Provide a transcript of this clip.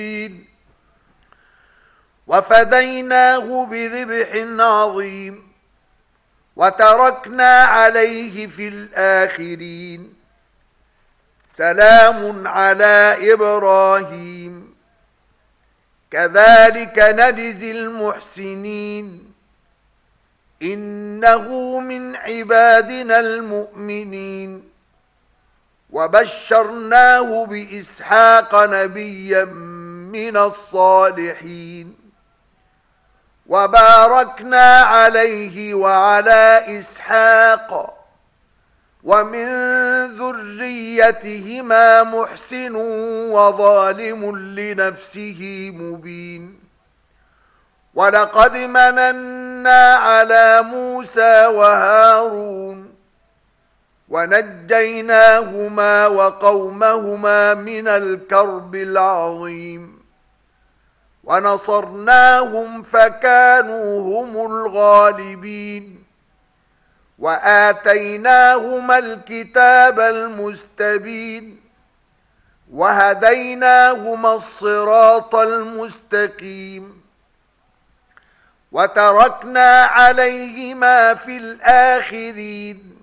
وفديناه بذبح عظيم وتركنا عليه في الآخرين سلام على إبراهيم كذلك نجزي المحسنين إنه من عبادنا المؤمنين وبشرناه بإسحاق نبيا من الصالحين وباركنا عليه وعلى إسحاق ومن ذريتهما محسن وظالم لنفسه مبين ولقد مننا على موسى وهارون ونجيناهما وقومهما من الكرب العظيم ونصرناهم فكانوا هم الغالبين وآتيناهما الكتاب المستبين وهديناهما الصراط المستقيم وتركنا عليهما في الآخرين